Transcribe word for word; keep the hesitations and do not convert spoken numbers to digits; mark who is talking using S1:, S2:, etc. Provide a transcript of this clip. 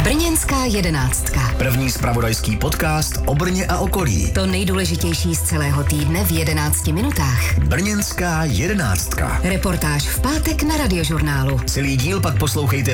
S1: Brněnská jedenáctka.
S2: První zpravodajský podcast o Brně a okolí.
S1: To nejdůležitější z celého týdne v jedenácti minutách.
S2: Brněnská jedenáctka.
S1: Reportáž v pátek na Radiožurnálu.
S2: Celý díl pak poslouchejte